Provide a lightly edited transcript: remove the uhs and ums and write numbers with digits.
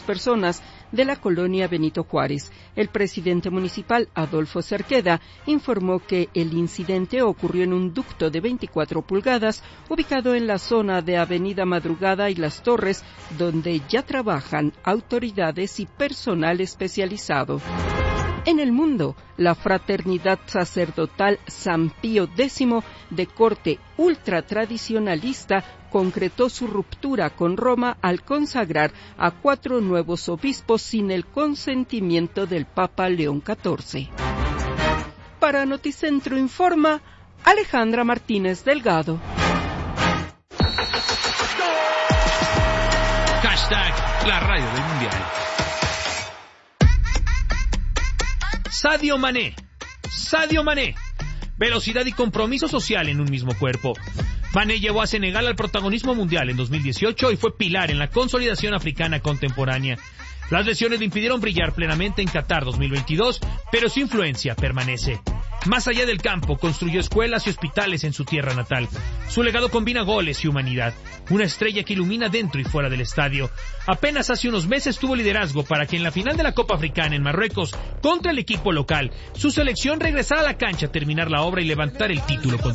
personas de la colonia Benito Juárez. El presidente municipal, Adolfo Cerqueda, informó que el incidente ocurrió en un ducto de 24 pulgadas ubicado en la zona de Avenida Madrugada y Las Torres, donde ya trabajan autoridades y personal especializado. En el mundo, la fraternidad sacerdotal San Pío X, de corte ultratradicionalista, concretó su ruptura con Roma al consagrar a 4 nuevos obispos sin el consentimiento del Papa León XIV. Para Noticentro Informa, Alejandra Martínez Delgado. Hashtag la radio del mundial. Sadio Mané. Velocidad y compromiso social en un mismo cuerpo. Mané llevó a Senegal al protagonismo mundial en 2018 y fue pilar en la consolidación africana contemporánea. Las lesiones le impidieron brillar plenamente en Qatar 2022, pero su influencia permanece. Más allá del campo, construyó escuelas y hospitales en su tierra natal. Su legado combina goles y humanidad. Una estrella que ilumina dentro y fuera del estadio. Apenas hace unos meses tuvo liderazgo para que en la final de la Copa Africana en Marruecos, contra el equipo local, su selección regresara a la cancha a terminar la obra y levantar el título.